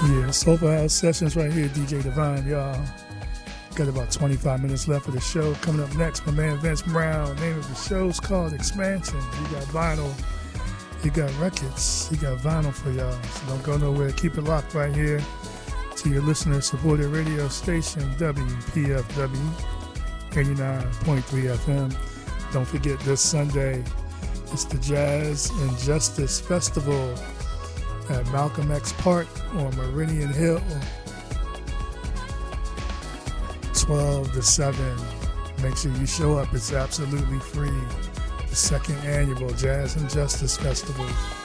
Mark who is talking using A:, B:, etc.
A: Yeah, Soulful House Sessions right here, DJ Divine, y'all. Got about 25 minutes left of the show. Coming up next, my man Vince Brown. Name of the show's called Expansion. He got vinyl, he got records, he got vinyl for y'all. So don't go nowhere. Keep it locked right here to your listener-supported radio station, WPFW 89.3 FM. Don't forget this Sunday, it's the Jazz and Justice Festival at Malcolm X Park on Meridian Hill, 12 to 7. Make sure you show up. It's absolutely free. The second annual Jazz and Justice Festival.